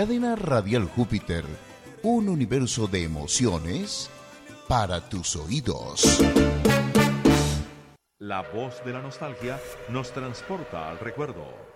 Cadena Radial Júpiter, un universo de emociones para tus oídos. La voz de la nostalgia nos transporta al recuerdo.